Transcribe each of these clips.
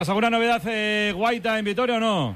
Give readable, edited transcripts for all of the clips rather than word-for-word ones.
¿Alguna novedad, Guaita, en Vitoria o no?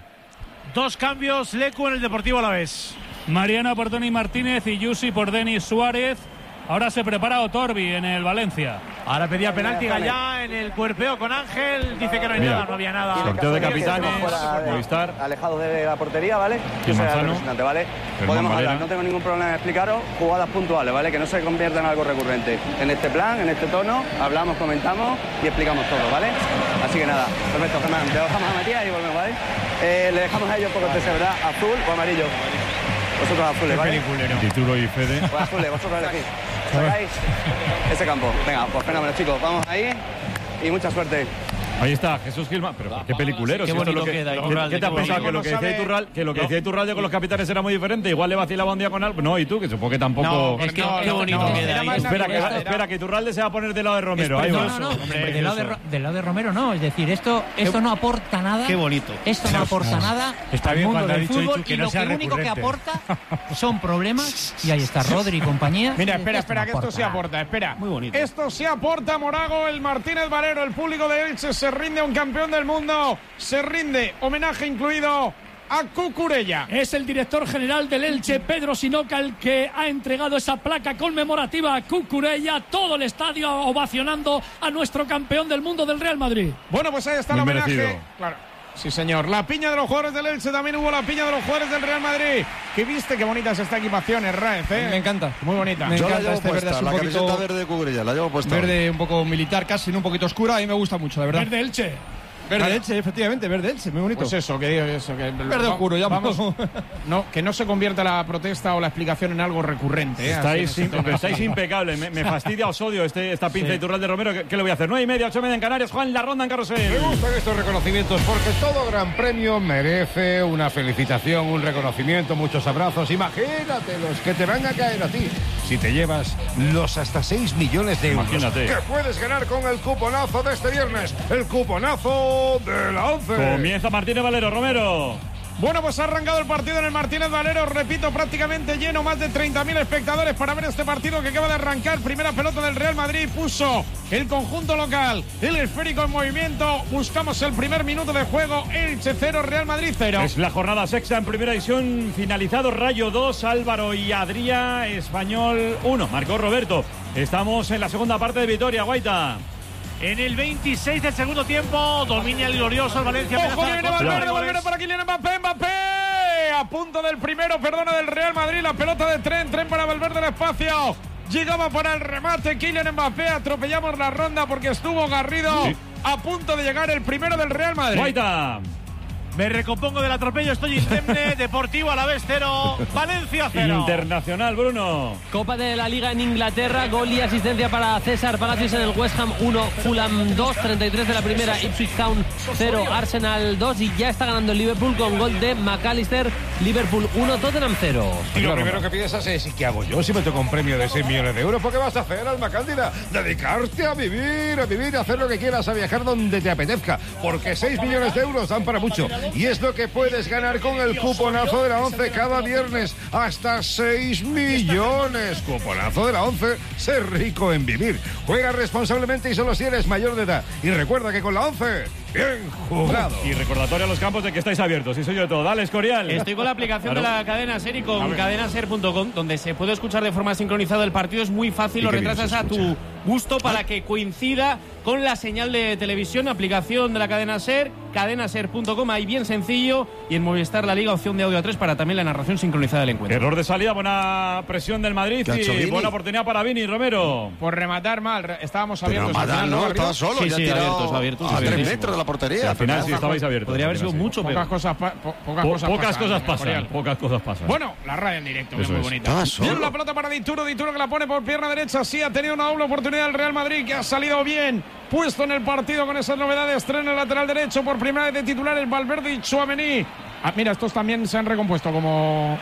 2 cambios, Lecu en el Deportivo Alavés. Mariana por Toni Martínez y Yusi por Denis Suárez. Ahora se prepara Otorbi en el Valencia. Ahora pedía penalti Gallá en el cuerpeo con Ángel. Dice que no hay nada, no había nada. Sorteo de capitanes, Movistar. Alejados de la portería, ¿vale? Y Yo soy el Manzano. representante, ¿vale? Germán Podemos Valera. hablar, no tengo ningún problema en explicaros jugadas puntuales, ¿vale? Que no se convierta en algo recurrente. En este plan, en este tono, hablamos, comentamos y explicamos todo, ¿vale? Así que nada, perfecto, Germán. Te dejamos a Matías y volvemos, ¿vale? Le dejamos a ellos por cortesía, ¿verdad? ¿Azul o amarillo? Vosotros azules, ¿vale? Titulo y Fede. Pues azules, vosotros elegís. ¿Sacáis ese campo? Venga, pues fenómeno, chicos. Vamos ahí y mucha suerte. Ahí está, Jesús Gilman. Pero qué peliculero. Qué si esto es bonito lo que, queda, ¿qué Iturralde, te has qué pensado? bonito. Que lo que decía Iturralde, Iturralde con los capitanes era muy diferente. Igual le vacilaba un día con algo. No, y tú, que supongo que tampoco. No, es que qué bonito queda ahí. Espera, que Iturralde se va a poner del lado de Romero. Ahí va. No, del lado de Romero no. Es decir, esto no aporta nada. Qué bonito. Esto no aporta nada Está al bien mundo cuando ha del dicho fútbol Itu que y no lo sea único que recurrente. aporta son problemas. Y ahí está Rodri y compañía. Mira, Esto espera, no que esto aporta sí nada. aporta, espera. Muy bonito. Esto sí aporta Morago, el Martínez Valero, el público de Elche se rinde a un campeón del mundo, se rinde, homenaje incluido a Cucurella. Es el director general del Elche, Pedro Sinoca, el que ha entregado esa placa conmemorativa a Cucurella, todo el estadio ovacionando a nuestro campeón del mundo del Real Madrid. Bueno, pues ahí está el Muy homenaje. merecido. Claro. Sí, señor. La piña de los jugadores del Elche, también hubo la piña de los jugadores del Real Madrid. ¿Qué viste? Qué bonita es esta equipación, Raez, ¿eh? Me encanta. Muy bonita. Me Yo la encanta llevo este verde puesta, así la un camiseta poquito verde de Cucurella, la llevo puesta. verde un poco militar casi, un poquito oscura y me gusta mucho, la verdad. Verde Elche. Verde Elche, efectivamente, verde Elche, muy bonito. Pues eso, que digo eso. Que Verde oscuro, ya vamos. No, que no se convierta la protesta o la explicación en algo recurrente. Estáis impecables. Me fastidia, os odio esta pinza de Iturralde Romero. ¿Qué le voy a hacer? 9:30, 8:30 en Canarias. Juan, la ronda en Carrusel. Me gustan estos reconocimientos porque todo gran premio merece una felicitación, un reconocimiento, muchos abrazos. Imagínate los que te van a caer a ti si te llevas los hasta 6 millones de euros. Imagínate. Que puedes ganar con el cuponazo de este viernes. El cuponazo de la 11. Comienza Martínez Valero, Romero. Bueno, pues ha arrancado el partido en el Martínez Valero, repito, prácticamente lleno, más de 30.000 espectadores para ver este partido que acaba de arrancar. Primera pelota del Real Madrid, puso el conjunto local, el esférico en movimiento. Buscamos el primer minuto de juego, Elche 0, Real Madrid 0. Es la jornada sexta en primera división, finalizado Rayo 2, Álvaro y Adrià, Español 1. Marcó Roberto. Estamos en la segunda parte de Vitoria, Guaita. En el 26 del segundo tiempo, domina el glorioso el Valencia. Ojo, que viene Valverde, Valverde para Kylian Mbappé, Mbappé. A punto del primero, perdona, del Real Madrid. La pelota de Tren para Valverde el espacio. Llegaba para el remate Kylian Mbappé. Atropellamos la ronda porque estuvo Garrido. Sí. A punto de llegar el primero del Real Madrid. Guaita. Me recompongo del atropello, estoy indemne. Deportivo Alavés 0, Valencia 0. Internacional, Bruno. Copa de la Liga en Inglaterra, gol y asistencia para César Palacios en el West Ham 1, Fulham 2, 33 de la primera, Ipswich Town 0, Arsenal 2 y ya está ganando el Liverpool con gol de McAllister, Liverpool 1, Tottenham 0. Y lo primero que piensas es, ¿y qué hago yo si me toco un premio de 6 millones de euros? ¿Por qué vas a hacer, Alma Cándida? Dedicarte a vivir, a hacer lo que quieras, a viajar donde te apetezca. Porque 6 millones de euros dan para mucho. Y es lo que puedes ganar con el cuponazo de la 11 cada viernes. Hasta 6 millones. Cuponazo de la 11. Ser rico en vivir. Juega responsablemente y solo si eres mayor de edad. Y recuerda que con la 11, bien jugado. Y recordatorio a los campos de que estáis abiertos. Y soy yo de todo. Dale, Escorial. Estoy con la aplicación Claro. de la cadena SER y con cadenaser.com, donde se puede escuchar de forma sincronizada el partido. Es muy fácil, lo retrasas a tu gusto para que coincida con la señal de televisión. Aplicación de la cadena SER, cadenaser.com, ahí bien sencillo. Y en Movistar La Liga, opción de audio a 3 para también la narración sincronizada del encuentro. Error de salida, buena presión del Madrid y buena oportunidad para Vini, Romero. Por rematar mal, estábamos Pero abiertos. Madán, al final, no, Garrido? estaba solo, Sí, ya sí, tirado abiertos, a 3 abiertos. metros de la portería. Sí, al final sí estabais abiertos. Podría haber sido mucho Pocas peor. cosas, Pocas cosas pasan. Escorial. Pocas cosas pasan. Bueno, la radio en directo, que es Eso muy es. bonita. Estaba solo. Viene la pelota para Dituro que la pone por pierna derecha. Sí, ha tenido una doble oportunidad el Real Madrid, que ha salido bien puesto en el partido con esas novedades. Estrena el lateral derecho por primera vez de titulares Valverde y Tchouaméni. Mira, estos también se han recompuesto como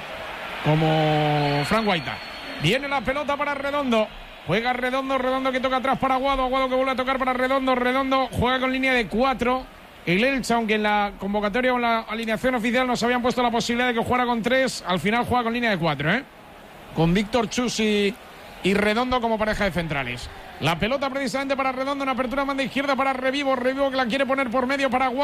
Frank Guaita. Viene la pelota para Redondo. Juega Redondo que toca atrás para Aguado que vuelve a tocar para Redondo juega con línea de 4. El Elche, aunque en la convocatoria o en la alineación oficial nos habían puesto la posibilidad de que jugara con 3, al final juega con línea de 4, con Víctor Chus y Redondo como pareja de centrales. La pelota precisamente para Redondo, una apertura banda izquierda para Revivo que la quiere poner por medio para